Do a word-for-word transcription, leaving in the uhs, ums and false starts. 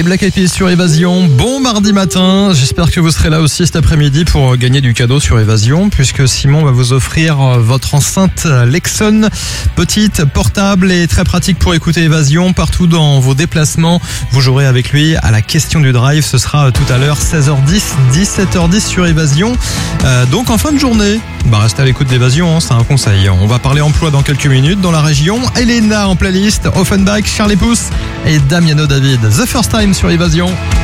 Les Black Eyed Peas sur Évasion. Bon mardi matin. J'espère que vous serez là aussi cet après-midi pour gagner du cadeau sur Évasion, puisque Simon va vous offrir votre enceinte Lexon. Petite, portable et très pratique pour écouter Évasion partout dans vos déplacements. Vous jouerez avec lui à la question du drive. Ce sera tout à l'heure, seize heures dix, dix-sept heures dix sur Évasion. Euh, donc en fin de journée, bah restez à l'écoute d'Évasion, hein, c'est un conseil. On va parler emploi dans quelques minutes dans la région. Elena en playlist, Offenbach, Charlie Puth et Damiano David. The First Time sur Évasion.